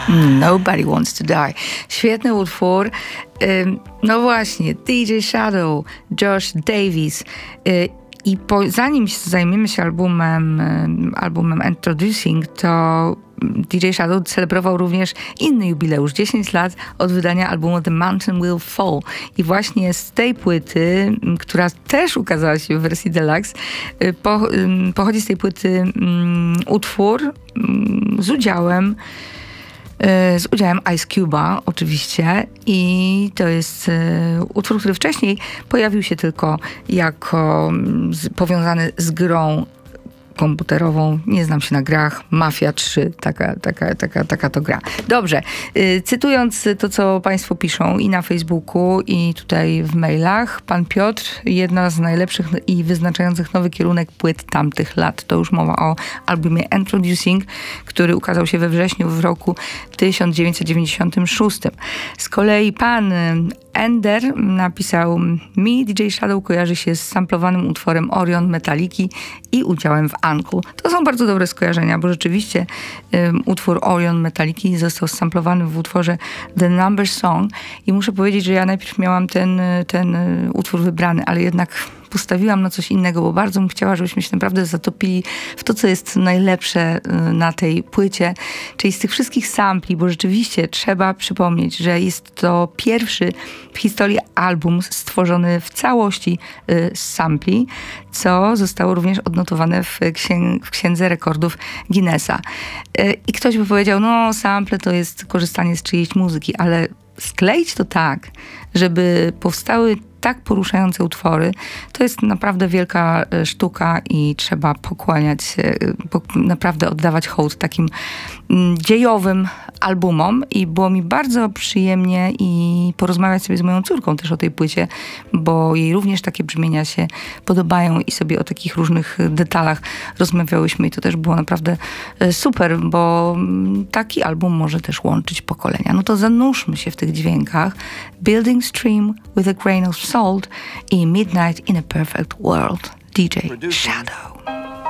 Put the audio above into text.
Nobody Wants to Die. Świetny utwór. No właśnie, DJ Shadow, Josh Davis. I zanim zajmiemy się albumem Introducing, to DJ Shadow celebrował również inny jubileusz, 10 lat od wydania albumu The Mountain Will Fall. I właśnie z tej płyty, która też ukazała się w wersji deluxe, pochodzi z tej płyty utwór z udziałem Ice Cube'a oczywiście, i to jest utwór, który wcześniej pojawił się tylko jako powiązany z grą komputerową, nie znam się na grach, Mafia 3, taka to gra. Dobrze, cytując to, co państwo piszą i na Facebooku, i tutaj w mailach, pan Piotr, jedna z najlepszych i wyznaczających nowy kierunek płyt tamtych lat. To już mowa o albumie Introducing, który ukazał się we wrześniu w roku 1996. Z kolei pan Ender napisał: mi DJ Shadow kojarzy się z samplowanym utworem Orion Metaliki i udziałem w Uncle. To są bardzo dobre skojarzenia, bo rzeczywiście utwór Orion Metaliki został samplowany w utworze The Number Song i muszę powiedzieć, że ja najpierw miałam ten utwór wybrany, ale jednak postawiłam na coś innego, bo bardzo bym chciała, żebyśmy się naprawdę zatopili w to, co jest najlepsze na tej płycie, czyli z tych wszystkich sampli, bo rzeczywiście trzeba przypomnieć, że jest to pierwszy w historii album stworzony w całości z sampli, co zostało również odnotowane w Księdze Rekordów Guinnessa. I ktoś by powiedział, no sample to jest korzystanie z czyjejś muzyki, ale skleić to tak, żeby powstały tak poruszające utwory, to jest naprawdę wielka sztuka i trzeba pokłaniać się, naprawdę oddawać hołd takim dziejowym albumom, i było mi bardzo przyjemnie i porozmawiać sobie z moją córką też o tej płycie, bo jej również takie brzmienia się podobają i sobie o takich różnych detalach rozmawiałyśmy i to też było naprawdę super, bo taki album może też łączyć pokolenia. No to zanurzmy się w tych dźwiękach. Building Stream with a Grain of Salt i Midnight in a Perfect World. DJ Shadow.